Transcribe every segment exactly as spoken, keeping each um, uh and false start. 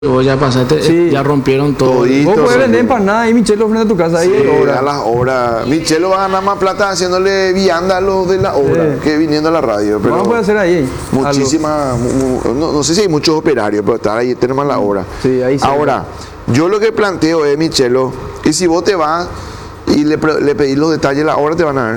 Vos ya pasaste, Sí. ya rompieron todo. Vos Todito. puedes Entonces, vender empanadas y Michelo frente a tu casa ahí Sí, hay a obra. las obras. Michelo va a ganar más plata haciéndole vianda a los de la obra Sí. que viniendo a la radio. Pero Vamos a poder hacer ahí. muchísimas, mu- mu- no, no sé si hay muchos operarios, pero estar ahí tenemos la obra. Sí, ahí sí. Ahora, yo lo que planteo es, Michelo, que si vos te vas y le, pre- le pedís los detalles de la obra, te van a dar.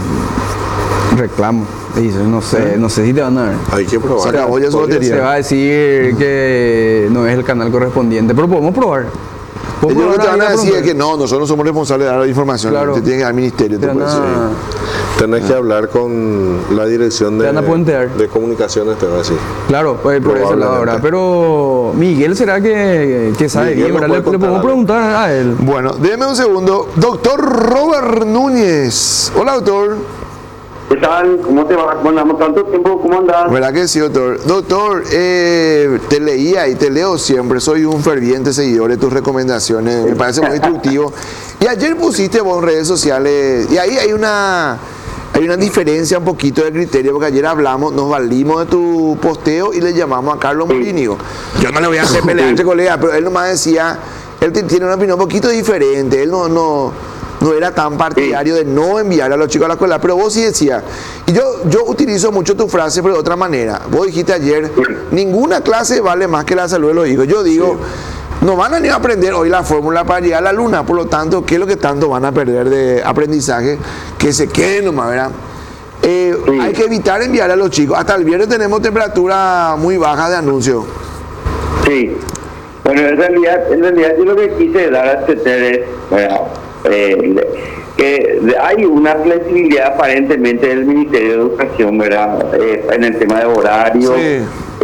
Reclamo. Dice, no sé, no sé si te van a dar. Hay que probar. Se acabó ya su Podría lotería. Se va a decir que no es el canal correspondiente, pero podemos probar. Podemos Ellos lo que te probar van a ahí decir es preguntar. que no, nosotros no somos responsables de dar la información, Claro. te tienen que dar al ministerio. Te Te van puede a- decir. Tenés que hablar con la dirección de, Te van a puentear. de comunicaciones, te va a decir. Claro, pues por ese lado Probablemente. ahora. Pero Miguel será que, que sabe Miguel bien, nos ¿verdad? Le, puede le podemos contar algo. preguntar a él. Bueno, déjeme un segundo. Doctor Robert Núñez. Hola, doctor. ¿Qué tal? ¿Cómo te va? ¿Cómo andamos? ¿Tanto tiempo? ¿Cómo andas? ¿Verdad que sí, doctor? Doctor, eh, te leía y te leo siempre. Soy un ferviente seguidor de tus recomendaciones. Me parece muy instructivo. Y ayer pusiste vos en redes sociales, y ahí hay una, hay una diferencia un poquito de criterio, porque ayer hablamos, nos valimos de tu posteo y le llamamos a Carlos Morínigo. Yo no le voy a hacer pelear entre colegas, pero él nomás decía, él t- tiene una opinión un poquito diferente. Él no, no, no era tan partidario de no enviar a los chicos a la escuela, pero vos sí decías. Y yo, yo utilizo mucho tu frase, pero de otra manera. Vos dijiste ayer, ninguna clase vale más que la salud de los hijos. Yo digo, no van a ni a aprender hoy la fórmula para llegar a la luna, por lo tanto, ¿qué es lo que tanto van a perder de aprendizaje? Que se queden nomás, ¿verdad? Eh, Sí. Hay que evitar enviar a los chicos. Hasta el viernes tenemos temperatura muy baja de anuncio. Sí. Bueno, en realidad, en realidad yo lo que quise dar a entender es, bueno, eh, le- que de- hay una flexibilidad aparentemente del Ministerio de Educación, ¿verdad? Eh, en el tema de horario, Sí.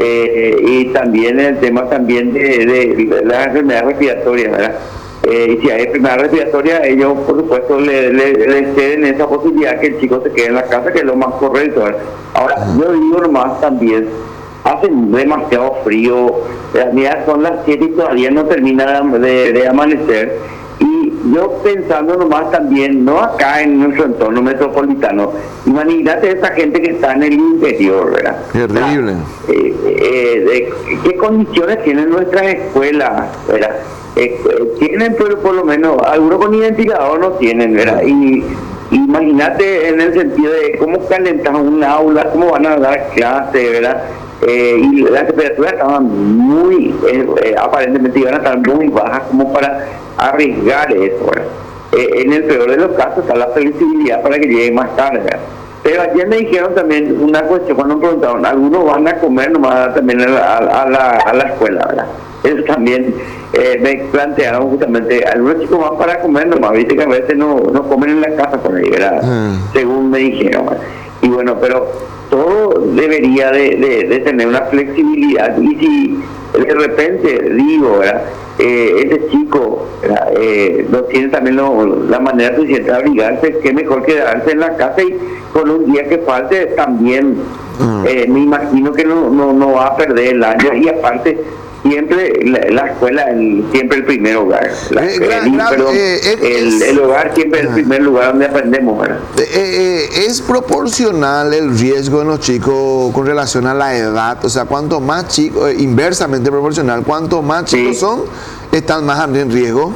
eh, y también en el tema también de, de las enfermedades respiratorias, ¿verdad? Eh, y si hay enfermedad respiratoria, ellos por supuesto le, le, le ceden esa posibilidad que el chico se quede en la casa, que es lo más correcto, ¿verdad? Ahora, yo digo nomás también, hace demasiado frío, las mías son las siete y todavía no termina de, de amanecer, y yo pensando nomás también, no acá en nuestro entorno metropolitano, imagínate esa gente que está en el interior, ¿verdad? Terrible. Eh, eh, de- ¿Qué condiciones tienen nuestras escuelas, verdad? Eh, eh, tienen por, por lo menos, algunos con identificador no tienen, ¿verdad? Y imagínate en el sentido de cómo calentan un aula, cómo van a dar clases, ¿verdad? Eh, y las temperaturas estaban muy, eh, eh, aparentemente iban a estar muy bajas como para arriesgar eso, ¿verdad? Eh, en el peor de los casos está la flexibilidad para que llegue más tarde, ¿verdad? Pero ayer me dijeron también una cuestión cuando me preguntaron, algunos van a comer nomás también a la, a la, a la escuela, ¿verdad? Eso también eh, me plantearon justamente, algunos chicos van para comer nomás, viste que a veces no, no comen en la casa por ahí, ¿verdad? Mm. Según me dijeron, ¿verdad? Y bueno, pero todo debería de, de, de tener una flexibilidad, y si de repente digo, ¿verdad? Eh, ese chico, ¿verdad? Eh, no tiene también lo- la manera suficiente de abrigarse, que mejor quedarse en la casa y con un día que falte también, eh, me imagino que no, no, no va a perder el año, y aparte siempre la, la escuela el, siempre el primer hogar, la- Eh, gra- el, gra- perdón, eh, es- el, es- el hogar siempre es el primer lugar donde aprendemos, ¿verdad? Eh, eh, ¿Es proporcional el riesgo en los chicos con relación a la edad? O sea, cuanto más chicos, eh, inversamente proporcional, cuanto más chicos Sí. son, están más en riesgo.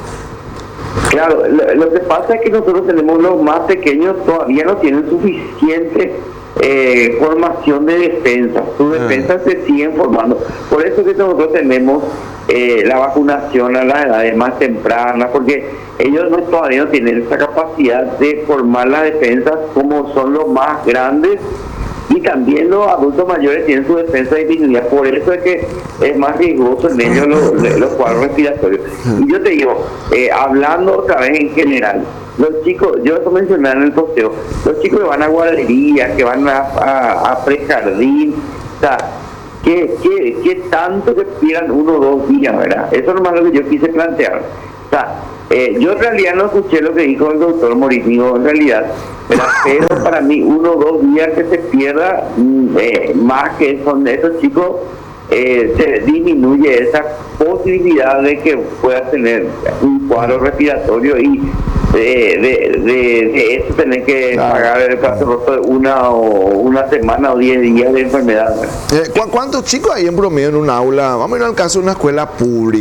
Claro, lo, lo que pasa es que nosotros tenemos los más pequeños, todavía no tienen suficiente eh, formación de defensa, sus Ah. defensas se siguen formando, por eso que nosotros tenemos eh, la vacunación a las edades más tempranas, porque ellos no, todavía no tienen esa capacidad de formar las defensas como son los más grandes, y también los adultos mayores tienen su defensa disminuida, por eso es que es más riesgoso en ellos los, los cuadros respiratorios. Y yo te digo, eh, hablando otra vez en general, los chicos, yo eso mencioné en el posteo, los chicos que van a guarderías, que van a, a, a prejardín, o sea, ¿qué, qué, qué tanto que pierdan uno o dos días, verdad? Eso es nomás lo que yo quise plantear. O sea, eh, yo en realidad no escuché lo que dijo el doctor Morínigo, en realidad, ¿verdad? Pero para mí uno o dos días que se pierda, mm, eh, más que son esos chicos, eh, se disminuye esa posibilidad de que puedas tener un cuadro respiratorio y de, de, de, de eso tener que Claro. pagar el plazo una o una semana o diez días de enfermedad. Eh, ¿cu- ¿Cuántos chicos hay en promedio en un aula? Vamos a ir al caso de una escuela pública.